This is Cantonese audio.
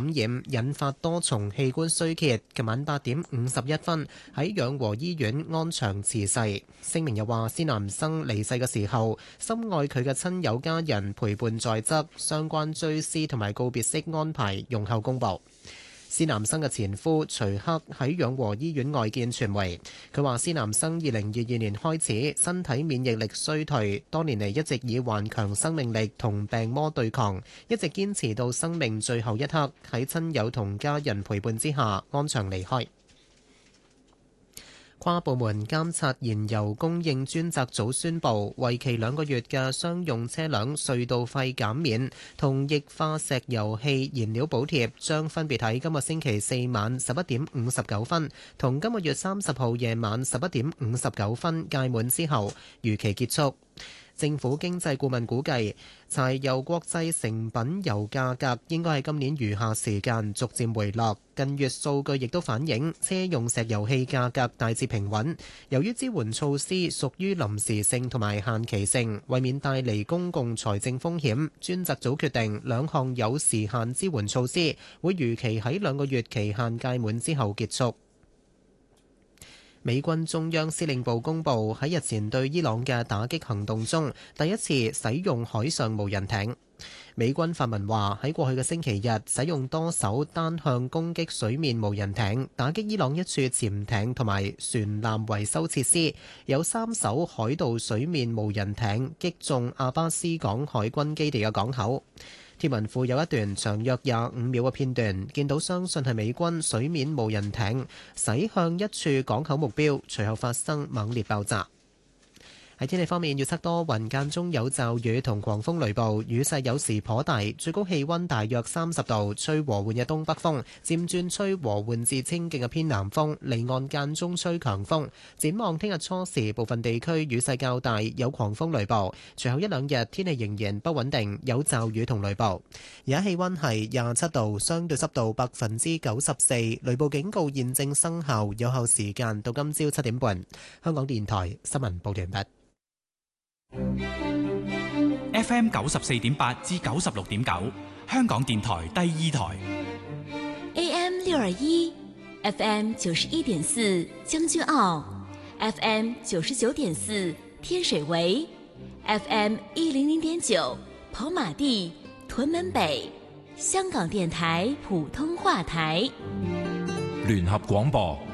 染，引發多重器官衰竭。琴晚8點51分喺養和醫院安詳辭世。聲明又話，施南生離世嘅時候，深愛佢嘅親友家人陪伴在側，相關追思同埋告別式安排容後公佈。施南生嘅前夫徐克喺養和醫院外見傳媒，佢話施南生2022年開始身體免疫力衰退，多年嚟一直以頑強生命力同病魔對抗，一直堅持到生命最後一刻，喺親友同家人陪伴之下安詳離開。跨部門監察燃油供應專責組宣布，為期2個月嘅商用車輛隧道費減免同液化石油氣燃料補貼，將分別喺今個星期4晚11點59分同今個月30號夜晚11點59分屆滿之後，如期結束。政府經濟顧問估計，柴油國際成品油價格應該喺今年餘下時間逐漸回落。近月數據亦都反映車用石油氣價格大致平穩。由於支援措施屬於臨時性同埋限期性，為免帶嚟公共財政風險，專責組決定2項有時限支援措施會如期喺2個月期限屆滿之後結束。美軍中央司令部公佈喺日前對伊朗嘅打擊行動中，第一次使用海上無人艇。美軍發文話喺過去嘅星期日，使用多艘單向攻擊水面無人艇打擊伊朗一處潛艇同埋船艦維修設施，有3艘海盜水面無人艇擊中阿巴斯港海軍基地嘅港口。貼文附有一段長約25秒嘅片段，見到相信係美軍水面無人艇駛向一處港口目標，隨後發生猛烈爆炸。喺天氣方面，預測多雲間中有驟雨同狂風雷暴，雨勢有時頗大，最高氣溫大約30度，吹和緩嘅東北風，漸轉吹和緩至清勁嘅偏南風，離岸間中吹強風。展望聽日初時，部分地區雨勢較大，有狂風雷暴，隨後1-2日天氣仍然不穩定，有驟雨同雷暴。而家氣溫係27度，相對濕度94%，雷暴警告現正生效，有效時間到今朝7點半。香港電台新聞報完畢。 FM 94.8至96.9，香港電台第2台。 AM 621 FM 91.4將軍澳 FM 99.4天水圍 FM 100.9跑馬地屯門北，香港電台普通話台。 聯合廣播